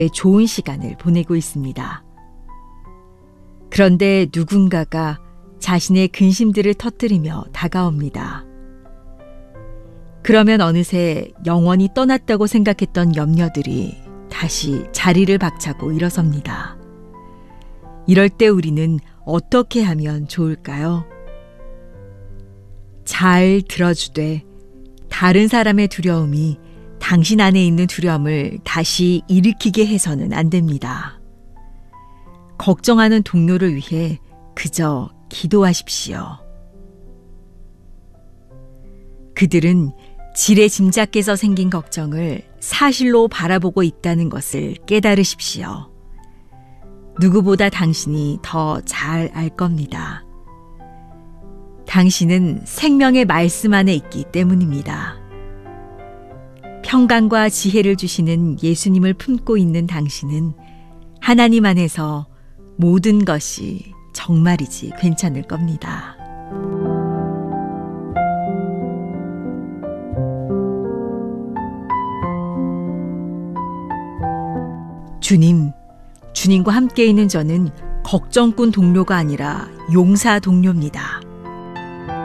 좋은 시간을 보내고 있습니다. 그런데 누군가가 자신의 근심들을 터뜨리며 다가옵니다. 그러면 어느새 영원히 떠났다고 생각했던 염려들이 다시 자리를 박차고 일어섭니다. 이럴 때 우리는 어떻게 하면 좋을까요? 잘 들어주되 다른 사람의 두려움이 당신 안에 있는 두려움을 다시 일으키게 해서는 안 됩니다. 걱정하는 동료를 위해 그저 기도하십시오. 그들은 지레짐작해서 생긴 걱정을 사실로 바라보고 있다는 것을 깨달으십시오. 누구보다 당신이 더 잘 알 겁니다. 당신은 생명의 말씀 안에 있기 때문입니다. 평강과 지혜를 주시는 예수님을 품고 있는 당신은 하나님 안에서 모든 것이 정말이지 괜찮을 겁니다. 주님과 함께 있는 저는 걱정꾼 동료가 아니라 용사 동료입니다.